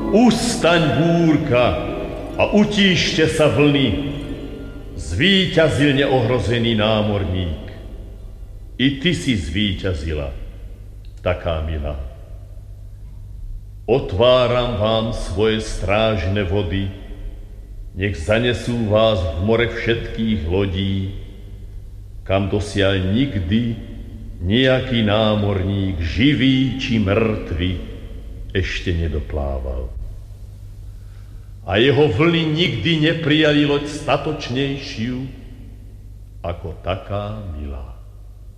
Ustaň, búrka, a utíšte sa vlny. Zvíťazil neohrozený námorník. I ty si zvíťazila, taká milá. Otváram vám svoje strážne vody, nech zanesú vás v more všetkých lodí, kam dosiaľ nikdy nejaký námorník, živý či mŕtvy, ešte nedoplával. A jeho vlny nikdy neprijali loď statočnejšiu ako taká milá.